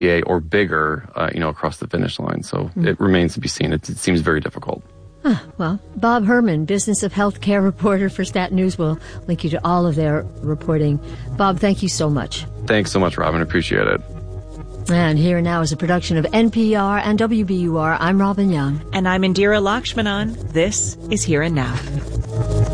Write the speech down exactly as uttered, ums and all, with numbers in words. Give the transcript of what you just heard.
A or bigger, uh, you know, across the finish line. So mm. it remains to be seen. It, it seems very difficult. Huh, well, Bob Herman, Business of Healthcare reporter for Stat News, will link you to all of their reporting. Bob, thank you so much. Thanks so much, Robin. Appreciate it. And Here and Now is a production of N P R and W B U R. I'm Robin Young. And I'm Indira Lakshmanan. This is Here and Now.